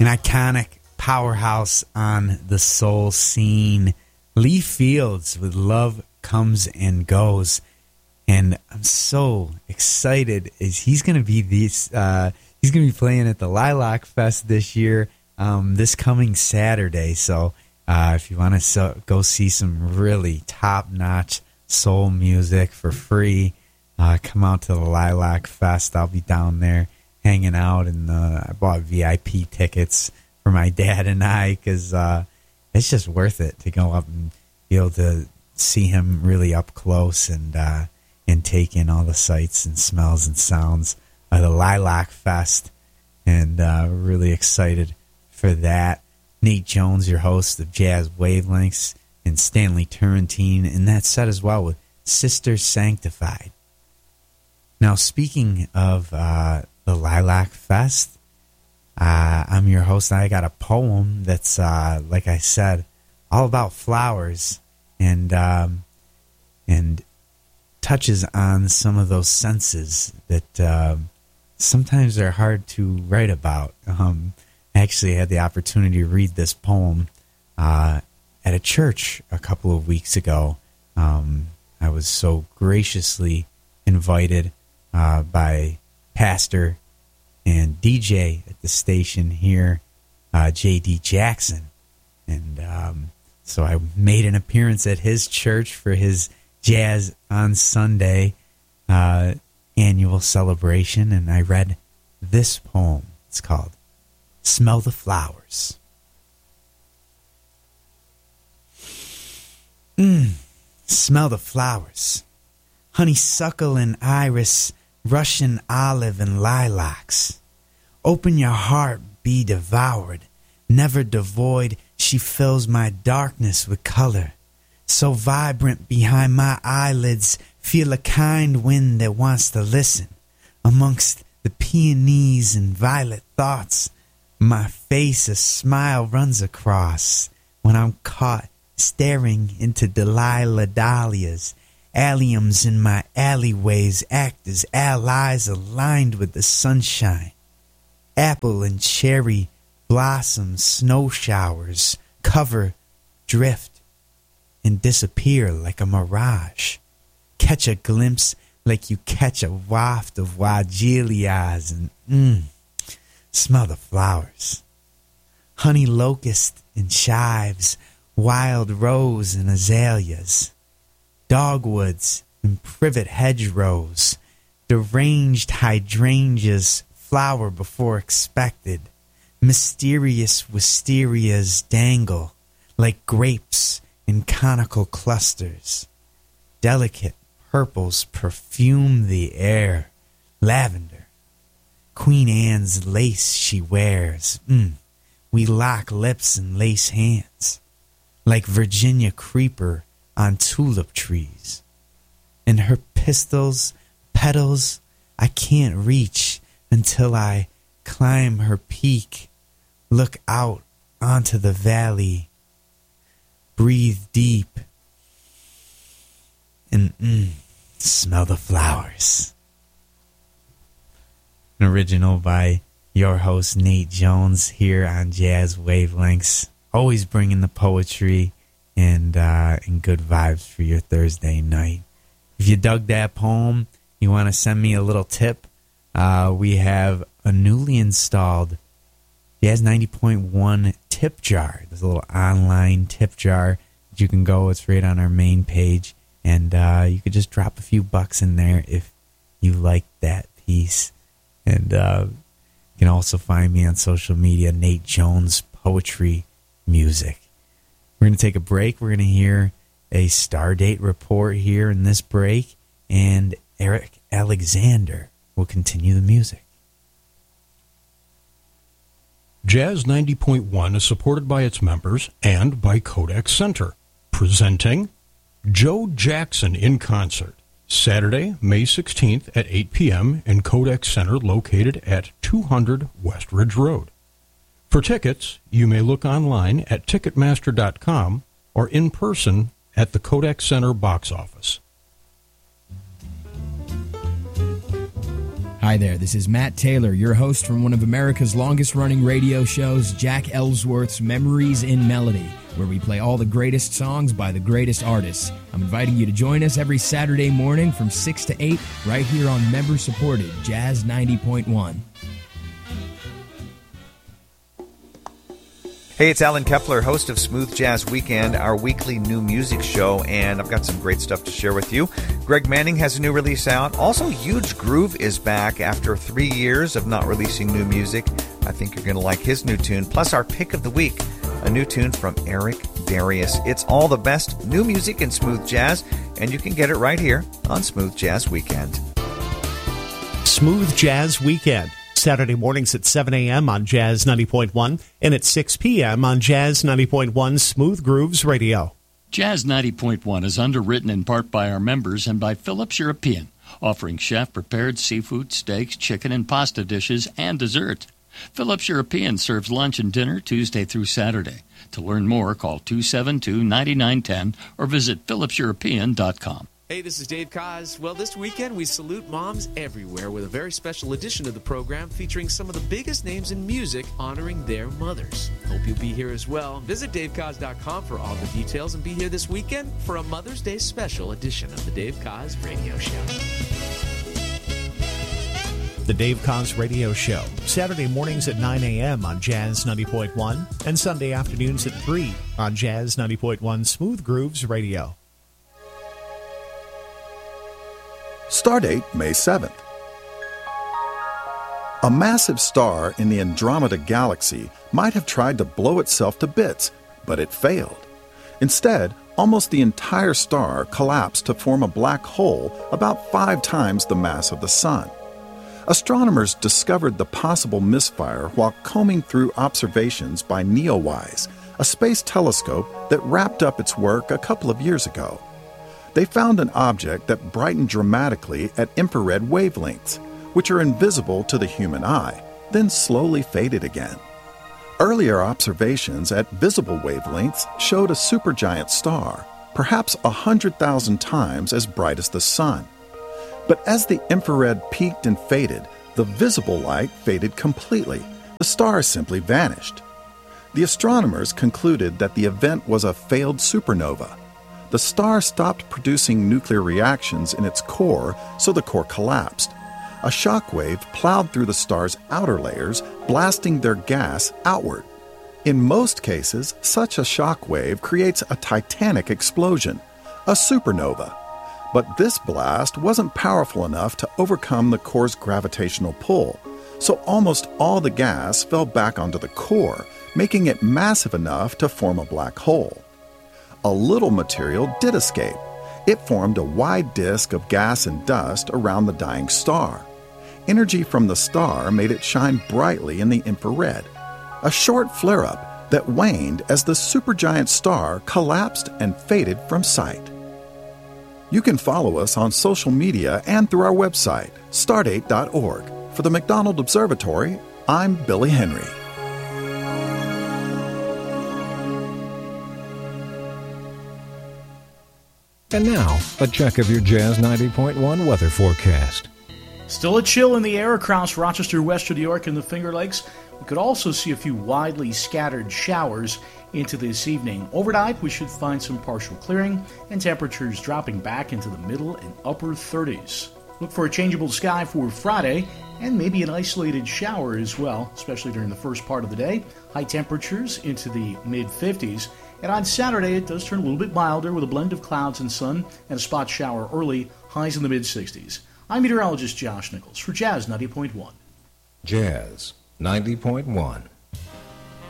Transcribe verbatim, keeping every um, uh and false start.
an iconic powerhouse on the soul scene. Lee Fields with Love Comes and Goes. And I'm so excited as he's going to be these, uh, he's going to be playing at the Lilac Fest this year, um, this coming Saturday. So uh, if you want to so, go see some really top-notch soul music for free, uh, come out to the Lilac Fest. I'll be down there hanging out, and uh, I bought V I P tickets for my dad and I because uh, it's just worth it to go up and be able to see him really up close and uh, and take in all the sights and smells and sounds of the Lilac Fest. And uh, we're really excited for that. Nate Jones, your host of Jazz Wavelengths, and Stanley Turrentine, and that set as well with Sister Sanctified. Now, speaking of uh, the Lilac Fest, uh, I'm your host, and I got a poem that's, uh, like I said, all about flowers and um, and touches on some of those senses that uh, sometimes are hard to write about. Um, I actually had the opportunity to read this poem uh, at a church a couple of weeks ago. Um, I was so graciously invited uh, by Pastor and D J at the station here, uh, J D Jackson. And um, so I made an appearance at his church for his Jazz on Sunday uh, annual celebration, and I read this poem. It's called Smell the Flowers. Mmm, smell the flowers. Honeysuckle and iris, Russian olive and lilacs. Open your heart, be devoured. Never devoid, she fills my darkness with color. So vibrant behind my eyelids, feel a kind wind that wants to listen. Amongst the peonies and violet thoughts, my face a smile runs across when I'm caught staring into Delilah dahlias. Alliums in my alleyways act as allies aligned with the sunshine. Apple and cherry blossoms, snow showers cover, drift, and disappear like a mirage. Catch a glimpse like you catch a waft of wagilias, and mmm, smell the flowers. Honey locust and chives, wild rose and azaleas, dogwoods and privet hedgerows, deranged hydrangeas flower before expected. Mysterious wisterias dangle like grapes in conical clusters. Delicate purples perfume the air. Lavender, Queen Anne's lace she wears. Mm. We lock lips and lace hands like Virginia creeper on tulip trees. And her pistils, petals, I can't reach until I climb her peak, look out onto the valley, breathe deep, and mm, smell the flowers. An original by your host, Nate Jones, here on Jazz Wavelengths. Always bringing the poetry and, uh, and good vibes for your Thursday night. If you dug that poem, you want to send me a little tip, uh, we have a newly installed Jazz ninety point one tip jar. There's a little online tip jar that you can go. It's right on our main page. And uh, you could just drop a few bucks in there if you like that piece. And uh, you can also find me on social media, Nate Jones Poetry Music. We're going to take a break. We're going to hear a Stardate report here in this break. And Eric Alexander will continue the music. Jazz ninety point one is supported by its members and by Codex Center, presenting Joe Jackson in concert, Saturday, May sixteenth at eight p.m. in Codex Center located at two hundred West Ridge Road. For tickets, you may look online at Ticketmaster dot com or in person at the Codex Center box office. Hi there, this is Matt Taylor, your host from one of America's longest-running radio shows, Jack Ellsworth's Memories in Melody, where we play all the greatest songs by the greatest artists. I'm inviting you to join us every Saturday morning from six to eight, right here on member-supported Jazz ninety point one. Hey, it's Alan Kepler, host of Smooth Jazz Weekend, our weekly new music show, and I've got some great stuff to share with you. Greg Manning has a new release out. Also, Huge Groove is back after three years of not releasing new music. I think you're going to like his new tune. Plus, our pick of the week, a new tune from Eric Darius. It's all the best new music in smooth jazz, and you can get it right here on Smooth Jazz Weekend. Smooth Jazz Weekend. Saturday mornings at seven a.m. on Jazz ninety point one and at six p.m. on Jazz ninety point one Smooth Grooves Radio. Jazz ninety point one is underwritten in part by our members and by Phillips European, offering chef-prepared seafood, steaks, chicken, and pasta dishes, and dessert. Phillips European serves lunch and dinner Tuesday through Saturday. To learn more, call two seven two, nine nine one zero or visit phillips european dot com. Hey, this is Dave Koz. Well, this weekend we salute moms everywhere with a very special edition of the program featuring some of the biggest names in music honoring their mothers. Hope you'll be here as well. Visit dave koz dot com for all the details and be here this weekend for a Mother's Day special edition of the Dave Koz Radio Show. The Dave Koz Radio Show, Saturday mornings at nine a.m. on Jazz ninety point one and Sunday afternoons at three on Jazz ninety point one Smooth Grooves Radio. Stardate, May seventh. A massive star in the Andromeda Galaxy might have tried to blow itself to bits, but it failed. Instead, almost the entire star collapsed to form a black hole about five times the mass of the Sun. Astronomers discovered the possible misfire while combing through observations by NEOWISE, a space telescope that wrapped up its work a couple of years ago. They found an object that brightened dramatically at infrared wavelengths, which are invisible to the human eye, then slowly faded again. Earlier observations at visible wavelengths showed a supergiant star, perhaps one hundred thousand times as bright as the Sun. But as the infrared peaked and faded, the visible light faded completely. The star simply vanished. The astronomers concluded that the event was a failed supernova. The star stopped producing nuclear reactions in its core, so the core collapsed. A shock wave plowed through the star's outer layers, blasting their gas outward. In most cases, such a shock wave creates a titanic explosion, a supernova. But this blast wasn't powerful enough to overcome the core's gravitational pull, so almost all the gas fell back onto the core, making it massive enough to form a black hole. A little material did escape. It formed a wide disk of gas and dust around the dying star. Energy from the star made it shine brightly in the infrared. A short flare-up that waned as the supergiant star collapsed and faded from sight. You can follow us on social media and through our website, stardate dot org. For the McDonald Observatory, I'm Billy Henry. And now, a check of your Jazz ninety point one weather forecast. Still a chill in the air across Rochester, Western New York, and the Finger Lakes. We could also see a few widely scattered showers into this evening. Overnight, we should find some partial clearing and temperatures dropping back into the middle and upper thirties. Look for a changeable sky for Friday and maybe an isolated shower as well, especially during the first part of the day. High temperatures into the mid-fifties. And on Saturday, it does turn a little bit milder with a blend of clouds and sun and a spot shower early, highs in the mid-sixties. I'm meteorologist Josh Nichols for Jazz ninety point one. Jazz ninety point one.